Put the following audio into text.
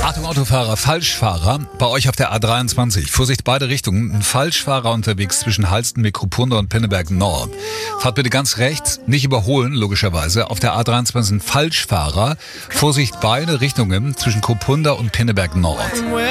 Achtung Autofahrer, Falschfahrer, bei euch auf der A23. Vorsicht, beide Richtungen. Ein Falschfahrer unterwegs zwischen Halsten, Mikropunde und Pinneberg Nord. Fahrt bitte ganz rechts, nicht überholen, logischerweise. Auf der A23 ein Falschfahrer. Vorsicht, beide Richtungen zwischen Kopunda und Pinneberg Nord.